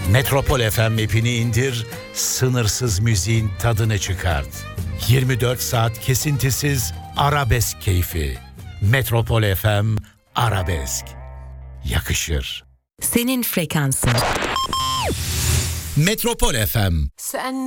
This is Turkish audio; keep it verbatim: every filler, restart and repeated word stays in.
Metropol F M app'ini indir, sınırsız müziğin tadını çıkart. yirmi dört saat kesintisiz arabesk keyfi. Metropol F M Arabesk. Yakışır. Senin frekansın. Metropol F M. Sen